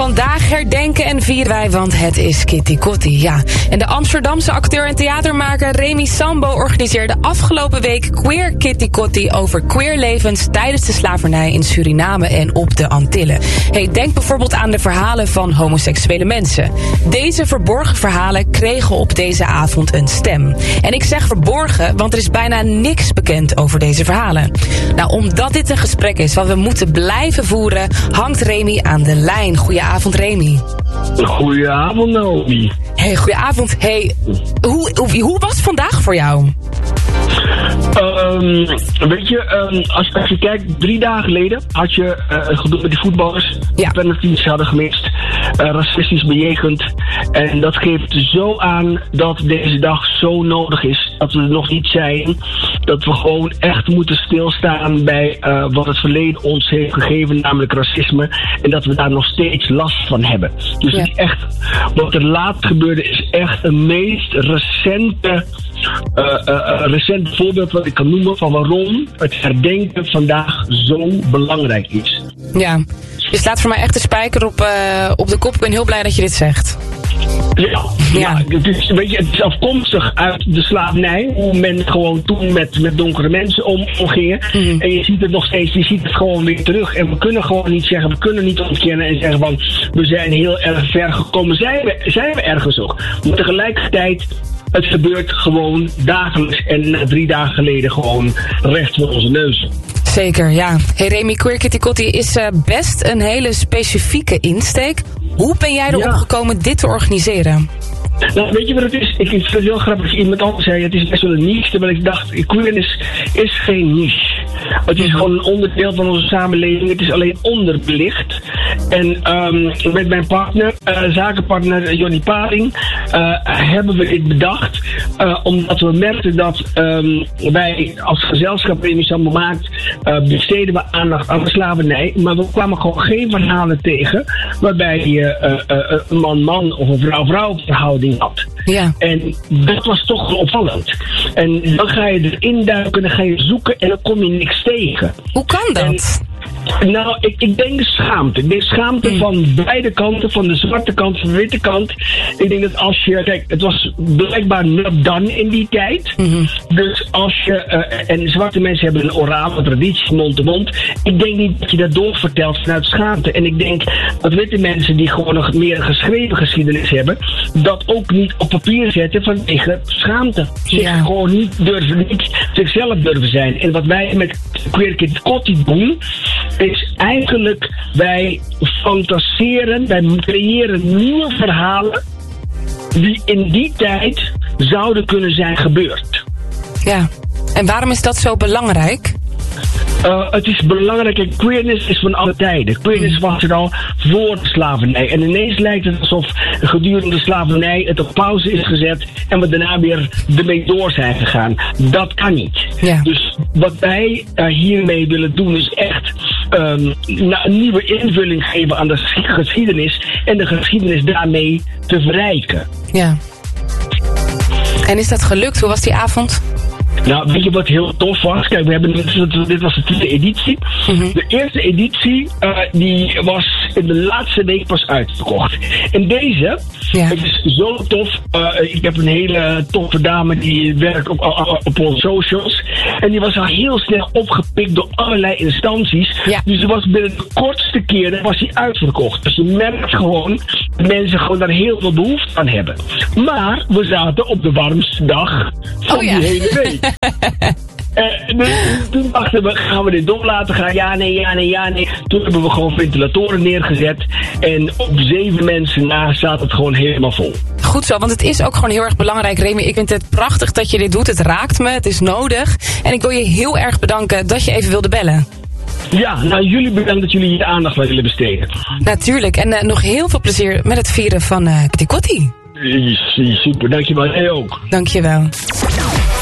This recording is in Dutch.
vandaag herdenken en vieren wij, want het is Kitty Kotti, ja. En de Amsterdamse acteur en theatermaker Remy Sambo organiseerde afgelopen week Queer Kitty Kotti over queerlevens tijdens de slavernij in Suriname en op de Antillen. Denk bijvoorbeeld aan de verhalen van homoseksuele mensen. Deze verborgen verhalen kregen op deze avond een stem. En ik zeg verborgen, want er is bijna niks bekend over deze verhalen. Nou, omdat dit een gesprek is wat we moeten blijven voeren, hangt Remy aan de lijn. Goedenavond, Remy. Goedenavond, Naomi. Hey, goedenavond. Hey, hoe was het vandaag voor jou? Weet je, als je kijkt, 3 dagen geleden had je gedoe met die voetballers. Ja. Penalties hadden gemist, racistisch bejegend. En dat geeft zo aan dat deze dag zo nodig is. Dat we er nog niet zijn. Dat we gewoon echt moeten stilstaan bij wat het verleden ons heeft gegeven, namelijk racisme. En dat we daar nog steeds last van hebben. Dus het is echt, wat er laatst gebeurde is echt een meest recente voorbeeld wat ik kan noemen van waarom het herdenken vandaag zo belangrijk is. Ja, je slaat voor mij echt de spijker op de kop. Ik ben heel blij dat je dit zegt. Ja. Het is afkomstig uit de slavernij, hoe men gewoon toen met donkere mensen omgingen. Mm-hmm. En je ziet het nog steeds, je ziet het gewoon weer terug. En we kunnen gewoon niet zeggen, we kunnen niet ontkennen en zeggen van, we zijn heel erg ver gekomen. Zijn we ergens ook. Maar tegelijkertijd, het gebeurt gewoon dagelijks en 3 dagen geleden gewoon recht voor onze neus. Zeker, ja. Hey Remy, Queer Kitty Kotti is best een hele specifieke insteek. Hoe ben jij erop gekomen dit te organiseren? Nou, weet je wat het is? Ik vind het heel grappig. Iemand anders zei, het is best wel een niche. Terwijl ik dacht, queerness is geen niche. Het is gewoon een onderdeel van onze samenleving. Het is alleen onderbelicht. En met mijn partner, zakenpartner Johnny Paring, hebben we dit bedacht. Omdat we merkten dat wij als gezelschap Remy Sambo maakt, besteden we aandacht aan de slavernij. Maar we kwamen gewoon geen verhalen tegen waarbij je een man-man of een vrouw-vrouw verhouding had. Ja. En dat was toch opvallend. En dan ga je erin duiken, dan ga je zoeken en dan kom je niks tegen. Hoe kan dat? Nou, ik denk de schaamte. Ik denk schaamte van beide kanten, van de zwarte kant, van de witte kant. Ik denk dat als je, kijk, het was blijkbaar not done in die tijd. Mm-hmm. Dus als je, en zwarte mensen hebben een orale traditie, mond te mond. Ik denk niet dat je dat doorvertelt vanuit schaamte. En ik denk dat witte mensen die gewoon nog meer een geschreven geschiedenis hebben, dat ook niet op papier zetten vanwege schaamte. Gewoon niet zichzelf durven zijn. En wat wij met Queer Kitty Kotti doen, is eigenlijk wij fantaseren, wij creëren nieuwe verhalen die in die tijd zouden kunnen zijn gebeurd. Ja, en waarom is dat zo belangrijk? Het is belangrijk, queerness is van alle tijden. Queerness was er al voor de slavernij. En ineens lijkt het alsof gedurende de slavernij het op pauze is gezet en we daarna weer ermee door zijn gegaan. Dat kan niet. Ja. Dus wat wij hiermee willen doen is echt een nieuwe invulling geven aan de geschiedenis en de geschiedenis daarmee te verrijken. Ja. En is dat gelukt? Hoe was die avond? Nou, weet je wat heel tof was? Kijk, dit was de 10e editie. Mm-hmm. De eerste editie, die was in de laatste week pas uitverkocht. En deze, het is zo tof. Ik heb een hele toffe dame die werkt op onze socials. En die was al heel snel opgepikt door allerlei instanties. Ja. Dus er was binnen de kortste keren was die uitverkocht. Dus je merkt gewoon dat mensen gewoon daar heel veel behoefte aan hebben. Maar we zaten op de warmste dag van die hele week. Toen dachten we, gaan we dit door laten gaan? Ja, nee. Toen hebben we gewoon ventilatoren neergezet. En op 7 mensen na staat het gewoon helemaal vol. Goed zo, want het is ook gewoon heel erg belangrijk, Remy. Ik vind het prachtig dat je dit doet. Het raakt me, het is nodig. En ik wil je heel erg bedanken dat je even wilde bellen. Ja, nou jullie bedankt dat jullie je aandacht bij willen besteden. Natuurlijk, en nog heel veel plezier met het vieren van Kitty Kotti. Super, dankjewel. Jij ook. Dankjewel.